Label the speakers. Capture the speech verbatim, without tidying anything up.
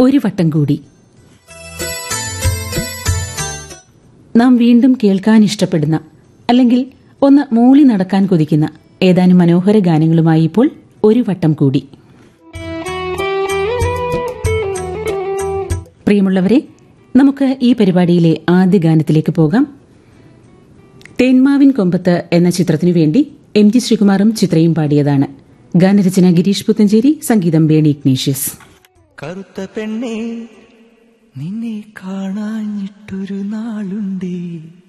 Speaker 1: ഒരു വട്ടം കൂടി. നാം വീണ്ടും കേൾക്കാൻ ഇഷ്ടപ്പെടുന്ന, അല്ലെങ്കിൽ ഒന്ന് മൂളി നടക്കാൻ കൊതിക്കുന്ന ഏതാനും മനോഹര ഗാനങ്ങളുമായി ഇപ്പോൾ ഒരു വട്ടം കൂടി. പ്രിയമുള്ളവരെ, നമുക്ക് ഈ പരിപാടിയിലെ ആദ്യ ഗാനത്തിലേക്ക് പോകാം. തേന്മാവിൻ കൊമ്പത്ത് എന്ന ചിത്രത്തിനു വേണ്ടി എം ജി ശ്രീകുമാറും ചിത്രയും പാടിയതാണ്. ഗാനരചന ഗിരീഷ് പുത്തഞ്ചേരി, സംഗീതം ബേണി ഇഗ്നേഷ്യസ്.
Speaker 2: കറുത്ത പെണ്ണേ, നിന്നെ കാണാഞ്ഞിട്ടൊരു നാളുണ്ടേ.